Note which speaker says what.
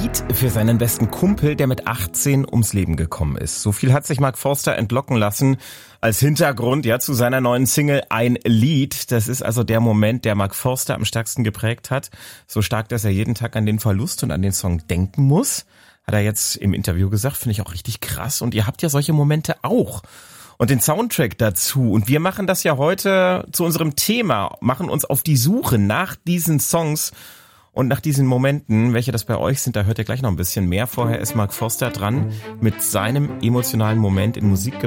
Speaker 1: Lied für seinen besten Kumpel, der mit 18 ums Leben gekommen ist. So viel hat sich Mark Forster entlocken lassen als Hintergrund zu seiner neuen Single Ein Lied. Das ist also der Moment, der Mark Forster am stärksten geprägt hat. So stark, dass er jeden Tag an den Verlust und an den Song denken muss. Hat er jetzt im Interview gesagt, finde ich auch richtig krass. Und ihr habt ja solche Momente auch. Und den Soundtrack dazu. Und wir machen das ja heute zu unserem Thema, machen uns auf die Suche nach diesen Songs und nach diesen Momenten. Welche das bei euch sind, da hört ihr gleich noch ein bisschen mehr. Vorher ist Mark Forster dran mit seinem emotionalen Moment in Musik